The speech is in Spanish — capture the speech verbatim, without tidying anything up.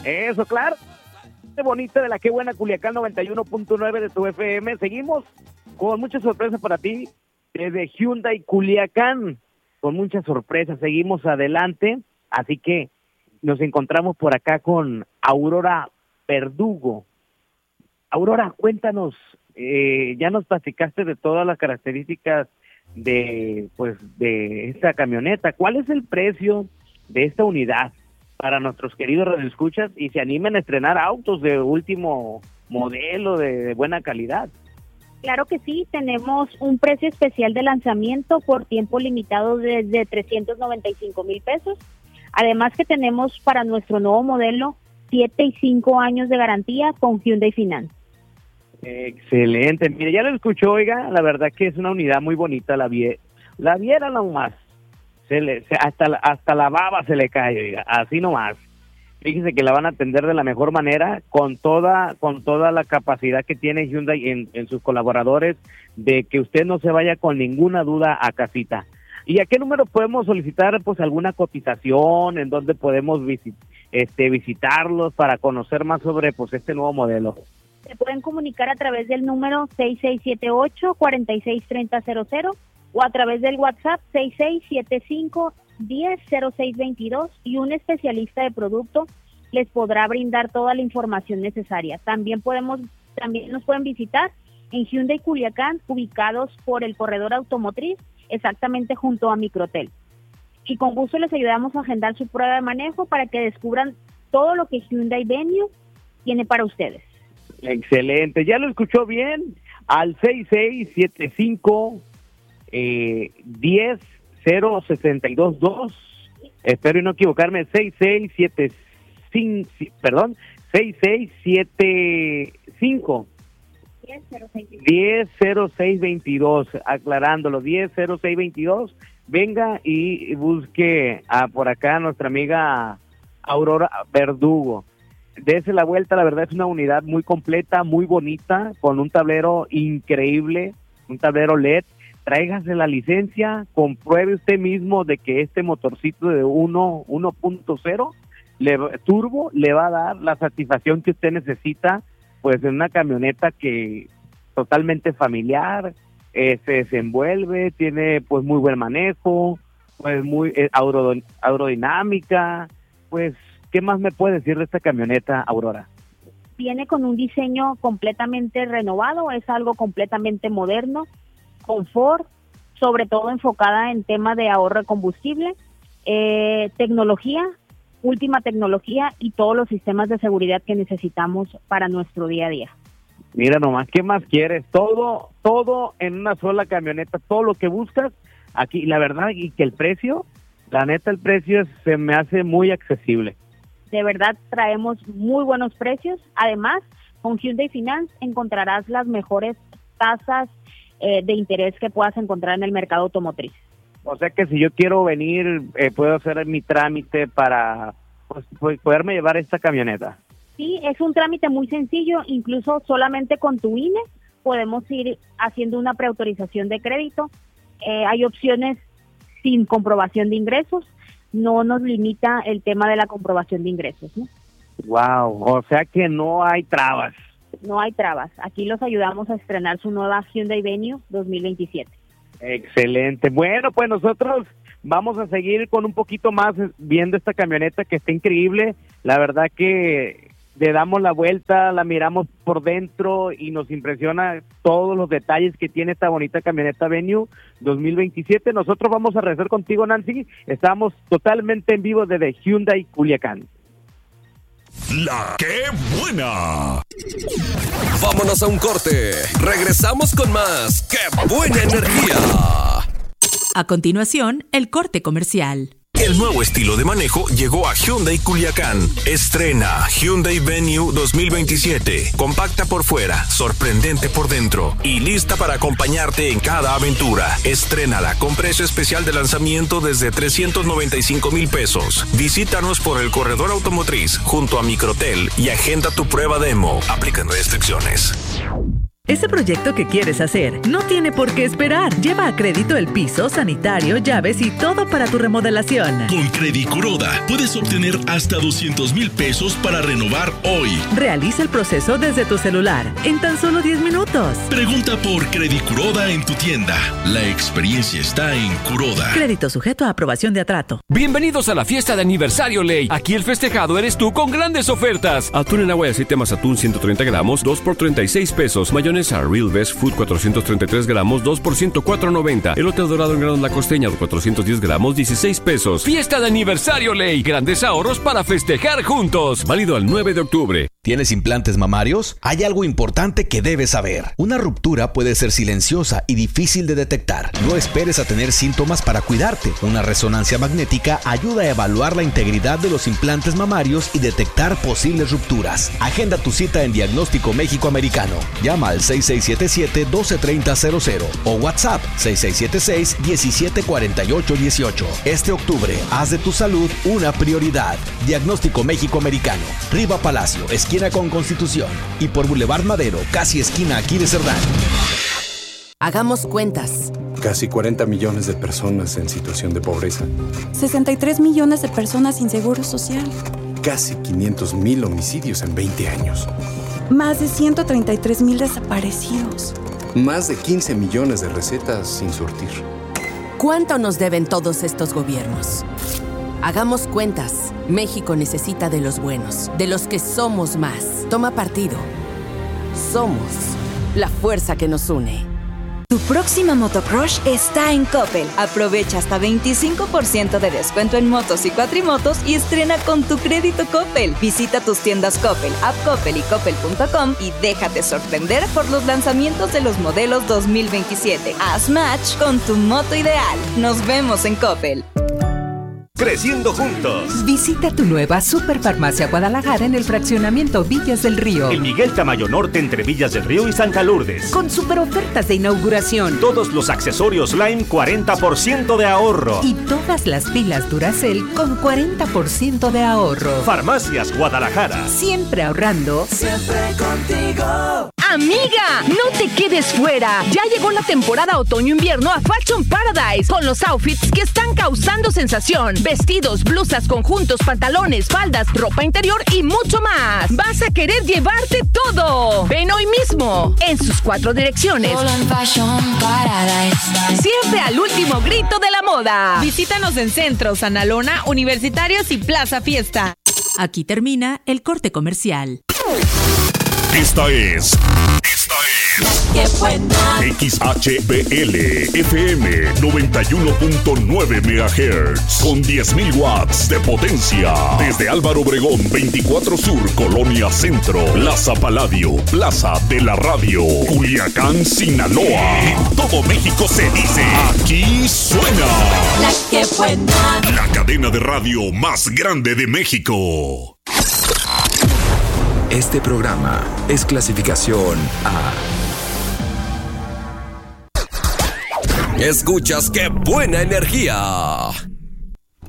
Eso, claro. Qué bonita de la Qué Buena Culiacán noventa y uno punto nueve de tu F M. Seguimos con muchas sorpresas para ti desde Hyundai Culiacán. Con muchas sorpresas. Seguimos adelante. Así que nos encontramos por acá con Aurora Verdugo. Aurora, cuéntanos. Eh, ya nos platicaste de todas las características de, pues, de esta camioneta. ¿Cuál es el precio de esta unidad para nuestros queridos radioescuchas y se animen a estrenar autos de último modelo, de, de buena calidad? Claro que sí, tenemos un precio especial de lanzamiento por tiempo limitado desde trescientos noventa y cinco mil pesos. Además que tenemos para nuestro nuevo modelo siete y cinco años de garantía con Hyundai Finance. Excelente, mire, ya lo escuchó, oiga, la verdad que es una unidad muy bonita, la vie la viera nomás, se le, se, hasta, la, hasta la baba se le cae, oiga, así nomás. Fíjese que la van a atender de la mejor manera, con toda con toda la capacidad que tiene Hyundai en, en sus colaboradores, de que usted no se vaya con ninguna duda a casita. ¿Y a qué número podemos solicitar pues alguna cotización? ¿En dónde podemos visit este visitarlos para conocer más sobre pues este nuevo modelo? Se pueden comunicar a través del número seis seis siete ocho, cuatro seis tres cero cero cero o a través del WhatsApp seis seis siete cinco, uno cero cero seis dos dos y un especialista de producto les podrá brindar toda la información necesaria. También podemos, también nos pueden visitar en Hyundai Culiacán, ubicados por el corredor automotriz, exactamente junto a Microtel. Y con gusto les ayudamos a agendar su prueba de manejo para que descubran todo lo que Hyundai Venue tiene para ustedes. Excelente, ya lo escuchó bien, al seis seis siete cinco, eh, uno cero seis dos dos, espero y no equivocarme, seis seis siete cinco, perdón, seis seis siete cinco, uno cero seis dos dos, aclarándolo, uno cero seis dos dos, venga y busque a, por acá a nuestra amiga Aurora Verdugo. Dese la vuelta, la verdad es una unidad muy completa, muy bonita, con un tablero increíble, un tablero L E D. Tráigase la licencia, compruebe usted mismo de que este motorcito de uno punto cero le, turbo le va a dar la satisfacción que usted necesita, pues en una camioneta que totalmente familiar, eh, se desenvuelve, tiene pues muy buen manejo, pues muy eh, aerodinámica, pues ¿qué más me puede decir de esta camioneta, Aurora? Viene con un diseño completamente renovado, es algo completamente moderno, confort, sobre todo enfocada en temas de ahorro de combustible, eh, tecnología, última tecnología y todos los sistemas de seguridad que necesitamos para nuestro día a día. Mira nomás, ¿qué más quieres? Todo, todo en una sola camioneta, todo lo que buscas aquí, la verdad, y que el precio, la neta, el precio es, se me hace muy accesible. De verdad traemos muy buenos precios. Además, con Hyundai Finance encontrarás las mejores tasas eh, de interés que puedas encontrar en el mercado automotriz. O sea que si yo quiero venir, eh, puedo hacer mi trámite para pues, pues, poderme llevar esta camioneta. Sí, es un trámite muy sencillo, incluso solamente con tu I N E podemos ir haciendo una preautorización de crédito. Eh, hay opciones sin comprobación de ingresos. No nos limita el tema de la comprobación de ingresos, ¿no? Wow, o sea que no hay trabas. No hay trabas. Aquí los ayudamos a estrenar su nueva Hyundai Venue dos mil veintisiete. Excelente. Bueno, pues nosotros vamos a seguir con un poquito más viendo esta camioneta que está increíble. La verdad que le damos la vuelta, la miramos por dentro y nos impresiona todos los detalles que tiene esta bonita camioneta Venue dos mil veintisiete. Nosotros vamos a regresar contigo, Nancy. Estamos totalmente en vivo desde Hyundai Culiacán. La Qué Buena. Vámonos a un corte. Regresamos con más Qué Buena Energía. A continuación, el corte comercial. El nuevo estilo de manejo llegó a Hyundai Culiacán. Estrena Hyundai Venue dos mil veintisiete. Compacta por fuera, sorprendente por dentro y lista para acompañarte en cada aventura. Estrénala con precio especial de lanzamiento desde trescientos noventa y cinco mil pesos. Visítanos por el corredor automotriz junto a Microtel y agenda tu prueba demo. Aplican restricciones. Ese proyecto que quieres hacer no tiene por qué esperar. Lleva a crédito el piso, sanitario, llaves y todo para tu remodelación. Con Credicuroda puedes obtener hasta doscientos mil pesos para renovar hoy. Realiza el proceso desde tu celular en tan solo diez minutos. Pregunta por Credicuroda en tu tienda. La experiencia está en Curoda. Crédito sujeto a aprobación de atrato. Bienvenidos a la fiesta de aniversario Ley. Aquí el festejado eres tú con grandes ofertas. Atún en agua y aceite Mazatún ciento treinta gramos, dos por treinta y seis pesos. Mayonesa Real Best Food cuatrocientos treinta y tres gramos, dos por ciento cuatro noventa. Elote dorado en grano La Costeña cuatrocientos diez gramos, dieciséis pesos. Fiesta de aniversario Ley. Grandes ahorros para festejar juntos. Válido al nueve de octubre. ¿Tienes implantes mamarios? Hay algo importante que debes saber. Una ruptura puede ser silenciosa y difícil de detectar. No esperes a tener síntomas para cuidarte. Una resonancia magnética ayuda a evaluar la integridad de los implantes mamarios y detectar posibles rupturas. Agenda tu cita en Diagnóstico México Americano. Llama al seis seis siete siete, uno dos tres cero cero cero o WhatsApp seis seis siete seis, uno siete cuatro ocho uno ocho. Este octubre, haz de tu salud una prioridad. Diagnóstico México Americano. Riva Palacio, esquina con Constitución, y por Boulevard Madero, casi esquina Aquiles Cerdán. Hagamos cuentas. Casi cuarenta millones de personas en situación de pobreza. sesenta y tres millones de personas sin seguro social. Casi quinientos mil homicidios en veinte años. Más de ciento treinta y tres mil desaparecidos. Más de quince millones de recetas sin surtir. ¿Cuánto nos deben todos estos gobiernos? Hagamos cuentas. México necesita de los buenos, de los que somos más. Toma partido. Somos la fuerza que nos une. Tu próxima motocrush está en Coppel. Aprovecha hasta veinticinco por ciento de descuento en motos y cuatrimotos y estrena con tu crédito Coppel. Visita tus tiendas Coppel, App Coppel y Coppel punto com y déjate sorprender por los lanzamientos de los modelos dos mil veintisiete. Haz match con tu moto ideal. Nos vemos en Coppel. Creciendo juntos. Visita tu nueva Superfarmacia Guadalajara en el fraccionamiento Villas del Río. En Miguel Tamayo Norte entre Villas del Río y Santa Lourdes. Con super ofertas de inauguración. Todos los accesorios Lime cuarenta por ciento de ahorro. Y todas las pilas Duracell con cuarenta por ciento de ahorro. Farmacias Guadalajara. Siempre ahorrando. Siempre contigo. Amiga, no te quedes fuera. Ya llegó la temporada otoño-invierno a Fashion Paradise con los outfits que están causando sensación. Vestidos, blusas, conjuntos, pantalones, faldas, ropa interior y mucho más. Vas a querer llevarte todo. Ven hoy mismo en sus cuatro direcciones. Solo en Fashion Paradise. Siempre al último grito de la moda. Visítanos en Centro, Sanalona, Universitarios y Plaza Fiesta. Aquí termina el corte comercial. Esta es... Esta es... ¡Qué buena! X H B L F M noventa y uno punto nueve megahertz con diez mil watts de potencia. Desde Álvaro Obregón veinticuatro Sur, Colonia Centro, Plaza Paladio, Plaza de la Radio, Culiacán, Sinaloa. En todo México se dice, aquí suena La que buena. La cadena de radio más grande de México. Este programa es clasificación A. Escuchas qué buena energía.